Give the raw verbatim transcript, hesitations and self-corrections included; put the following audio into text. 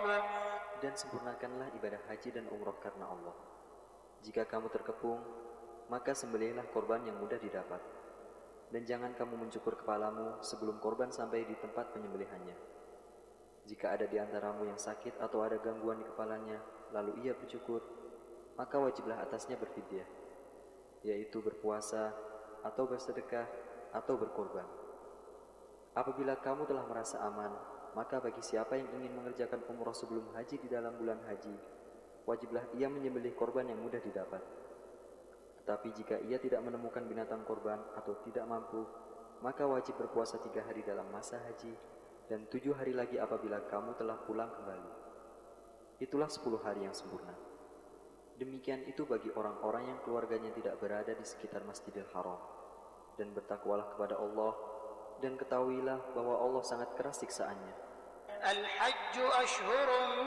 Dan sempurnakanlah ibadah haji dan umroh karena Allah. Jika kamu terkepung, maka sembelihlah korban yang mudah didapat. Dan jangan kamu mencukur kepalamu sebelum korban sampai di tempat penyembelihannya. Jika ada di antaramu yang sakit atau ada gangguan di kepalanya, lalu ia bercukur, maka wajiblah atasnya berfidyah, yaitu berpuasa, atau bersedekah, atau berkorban. Apabila kamu telah merasa aman, maka bagi siapa yang ingin mengerjakan umrah sebelum haji di dalam bulan haji, wajiblah ia menyembelih korban yang mudah didapat. Tetapi jika ia tidak menemukan binatang korban atau tidak mampu, maka wajib berpuasa tiga hari dalam masa haji dan tujuh hari lagi apabila kamu telah pulang kembali. Itulah sepuluh hari yang sempurna. Demikian itu bagi orang-orang yang keluarganya tidak berada di sekitar Masjidil Haram. Dan bertakwalah kepada Allah, dan ketahuilah bahwa Allah sangat keras siksaannya. Al-Hajj ashhurun